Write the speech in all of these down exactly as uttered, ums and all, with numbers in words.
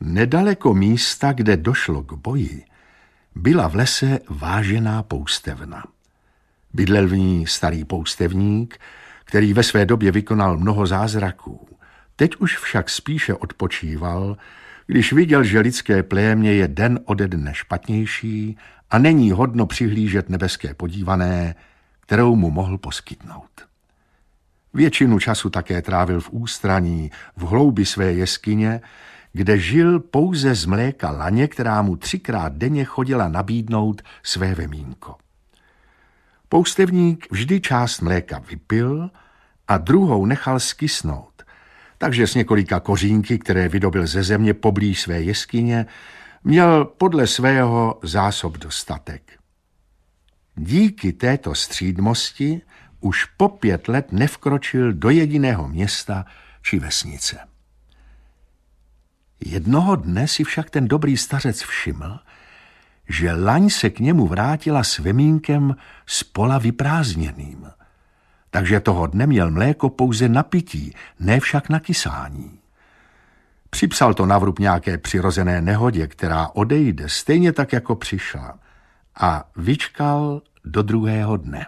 Nedaleko místa, kde došlo k boji, byla v lese vážená poustevna. Bydlel v ní starý poustevník, který ve své době vykonal mnoho zázraků. Teď už však spíše odpočíval, když viděl, že lidské plémě je den ode dne špatnější a není hodno přihlížet nebeské podívané, kterou mu mohl poskytnout. Většinu času také trávil v ústraní, v hloubi své jeskyně, kde žil pouze z mléka laně, která mu třikrát denně chodila nabídnout své vemínko. Poustevník vždy část mléka vypil a druhou nechal skysnout, takže s několika kořínky, které vydobil ze země poblíž své jeskyně, měl podle svého zásob dostatek. Díky této střídmosti už po pět let nevkročil do jediného města či vesnice. Jednoho dne si však ten dobrý stařec všiml, že laň se k němu vrátila s vemínkem z pola vyprázdněným, takže toho dne měl mléko pouze na pití, ne však na kysání. Připsal to na vrub nějaké přirozené nehodě, která odejde stejně tak, jako přišla, a vyčkal do druhého dne.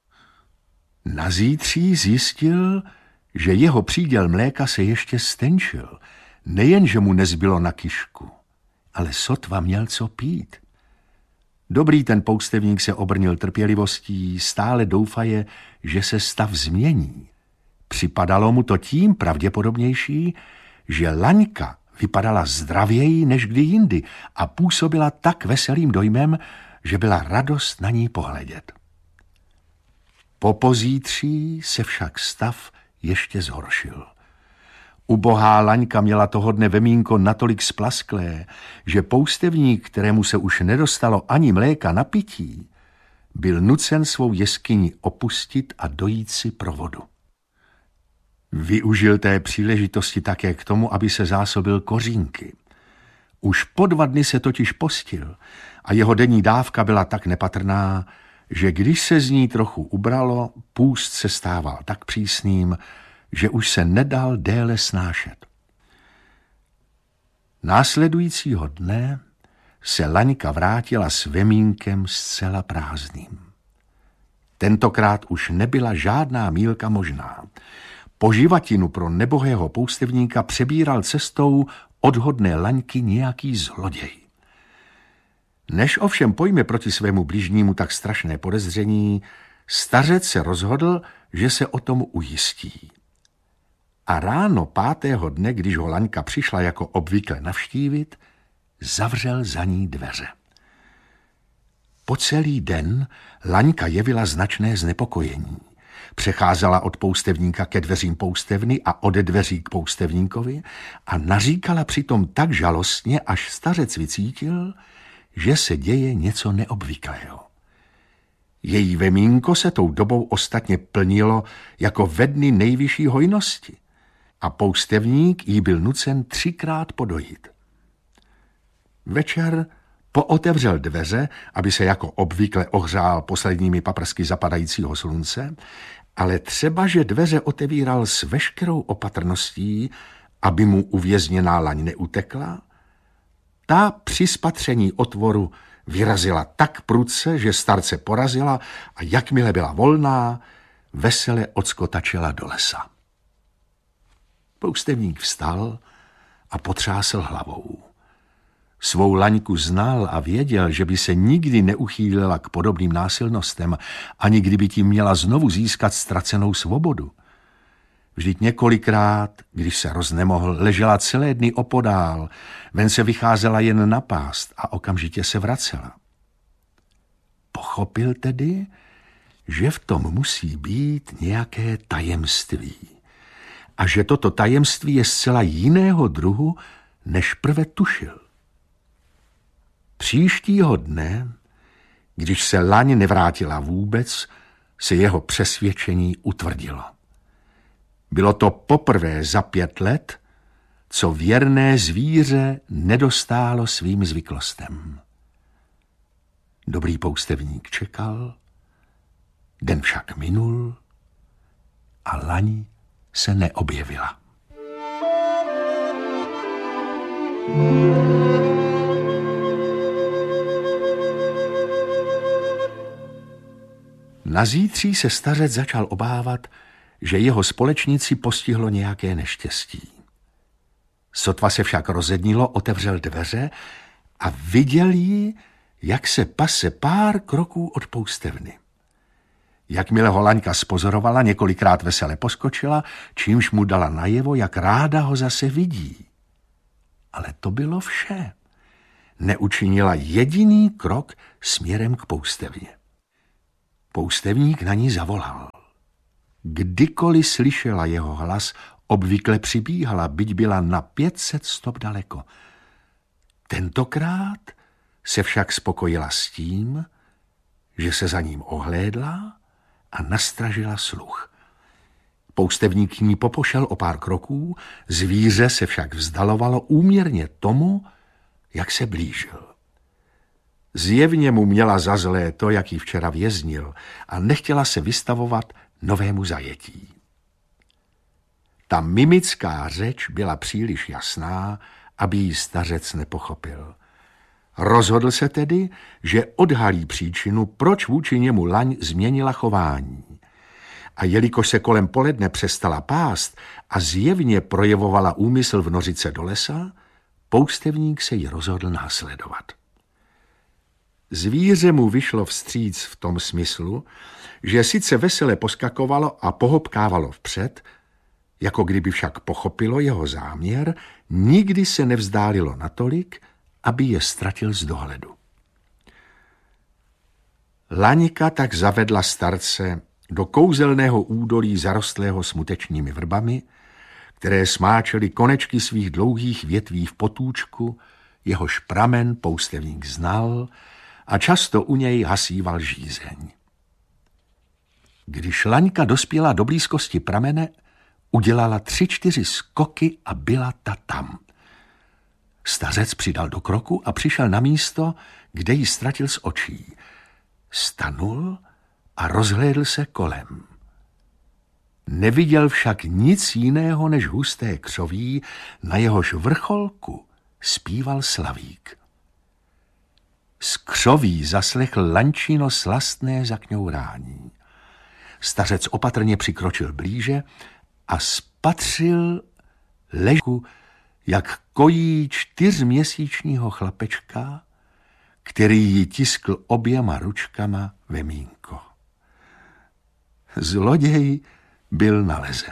Nazítří zjistil, že jeho příděl mléka se ještě stenčil, nejen, že mu nezbylo na kyšku, ale sotva měl co pít. Dobrý ten poustevník se obrnil trpělivostí, stále doufaje, že se stav změní. Připadalo mu to tím pravděpodobnější, že laňka vypadala zdravěji než kdy jindy a působila tak veselým dojmem, že byla radost na ní pohledět. Po pozítří se však stav ještě zhoršil. Ubohá laňka měla toho dne vemínko natolik splasklé, že poustevník, kterému se už nedostalo ani mléka na pití, byl nucen svou jeskyni opustit a dojít si pro vodu. Využil té příležitosti také k tomu, aby se zásobil kořínky. Už po dva dny se totiž postil a jeho denní dávka byla tak nepatrná, že když se z ní trochu ubralo, půst se stával tak přísným, že už se nedal déle snášet. Následujícího dne se laňka vrátila s vemínkem zcela prázdným. Tentokrát už nebyla žádná mýlka možná. Poživatinu pro nebohého poustevníka přebíral cestou odhodné laňky nějaký zloděj. Než ovšem pojme proti svému bližnímu tak strašné podezření, stařec se rozhodl, že se o tom ujistí. A ráno pátého dne, když ho laňka přišla jako obvykle navštívit, zavřel za ní dveře. Po celý den laňka jevila značné znepokojení. Přecházela od poustevníka ke dveřím poustevny a ode dveří k poustevníkovi a naříkala přitom tak žalostně, až stařec vycítil, že se děje něco neobvyklého. Její vemínko se tou dobou ostatně plnilo jako ve dny nejvyšší hojnosti a poustevník jí byl nucen třikrát podojit. Večer pootevřel dveře, aby se jako obvykle ohřál posledními paprsky zapadajícího slunce, ale třeba, že dveře otevíral s veškerou opatrností, aby mu uvězněná laň neutekla, ta při spatření otvoru vyrazila tak prudce, že starce porazila a jakmile byla volná, vesele odskotačila do lesa. Poustevník vstal a potřásl hlavou. Svou laňku znal a věděl, že by se nikdy neuchýlila k podobným násilnostem, ani kdyby tím měla znovu získat ztracenou svobodu. Vždyť několikrát, když se roznemohl, ležela celé dny opodál, ven se vycházela jen na pást a okamžitě se vracela. Pochopil tedy, že v tom musí být nějaké tajemství a že toto tajemství je zcela jiného druhu, než prve tušil. Příštího dne, když se laň nevrátila vůbec, se jeho přesvědčení utvrdilo. Bylo to poprvé za pět let, co věrné zvíře nedostálo svým zvyklostem. Dobrý poustevník čekal, den však minul a laň se neobjevila. Nazítří se stařec začal obávat, že jeho společníci postihlo nějaké neštěstí. Sotva se však rozednilo, otevřel dveře a viděl ji, jak se pase pár kroků od poustevny. Jakmile ho Laňka spozorovala, několikrát vesele poskočila, čímž mu dala najevo, jak ráda ho zase vidí. Ale to bylo vše. Neučinila jediný krok směrem k poustevně. Poustevník na ní zavolal. Kdykoliv slyšela jeho hlas, obvykle přibíhala, byť byla na pět set stop daleko. Tentokrát se však spokojila s tím, že se za ním ohlédla a nastražila sluch. Poustevník k ní popošel o pár kroků, zvíře se však vzdalovalo úměrně tomu, jak se blížil. Zjevně mu měla za zlé to, jak ji včera věznil, a nechtěla se vystavovat novému zajetí. Ta mimická řeč byla příliš jasná, aby ji stařec nepochopil. Rozhodl se tedy, že odhalí příčinu, proč vůči němu Laň změnila chování. A jelikož se kolem poledne přestala pást a zjevně projevovala úmysl vnořit se do lesa, poustevník se jí rozhodl následovat. Zvíře mu vyšlo vstříc v tom smyslu, že sice vesele poskakovalo a pohopkávalo vpřed, jako kdyby však pochopilo jeho záměr, nikdy se nevzdálilo natolik, aby je ztratil z dohledu. Laňka tak zavedla starce do kouzelného údolí zarostlého smutečnými vrbami, které smáčely konečky svých dlouhých větví v potůčku, jehož pramen poustevník znal a často u něj hasíval žízeň. Když Laňka dospěla do blízkosti pramene, udělala tři, čtyři skoky a byla ta tam. Stařec přidal do kroku a přišel na místo, kde ji ztratil z očí. Stanul a rozhlédl se kolem. Neviděl však nic jiného než husté křoví, na jehož vrcholku zpíval slavík. Z křoví zaslechl Lančino slastné zakňourání. Stařec opatrně přikročil blíže a spatřil ležku, jak kojí čtyřměsíčního chlapečka, který ji tiskl oběma ručkama vemínko. Zloděj byl nalezen.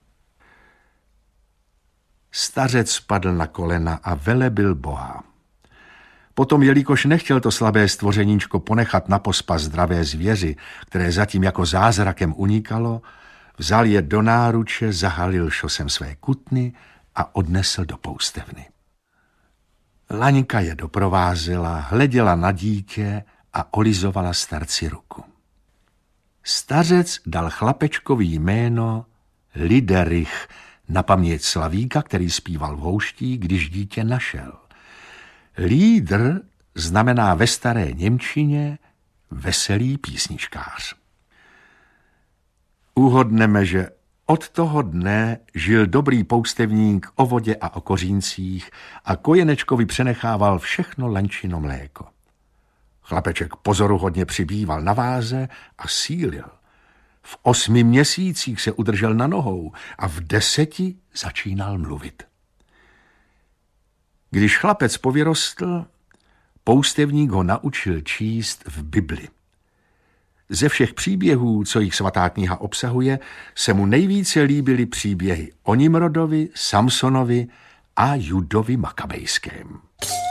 Stařec spadl na kolena a velebil Boha. Potom, jelikož nechtěl to slabé stvořeníčko ponechat na pospas zdravé zvěři, které zatím jako zázrakem unikalo, vzal je do náruče, zahalil šosem své kutny a odnesl do poustevny. Laňka je doprovázela, hleděla na dítě a olizovala starci ruku. Stařec dal chlapečkovi jméno Liderich na paměť slavíka, který zpíval v houští, když dítě našel. Lídr znamená ve staré němčině veselý písničkář. Uhodneme, že od toho dne žil dobrý poustevník o vodě a o koříncích a kojenečkovi přenechával všechno Lančino mléko. Chlapeček pozoruhodně přibýval na váze a sílil. V osmi měsících se udržel na nohou a v deseti začínal mluvit. Když chlapec povyrostl, poustevník ho naučil číst v Bibli. Ze všech příběhů, co jich svatá kniha obsahuje, se mu nejvíce líbily příběhy o Nimrodovi, Samsonovi a Judovi Makabejském.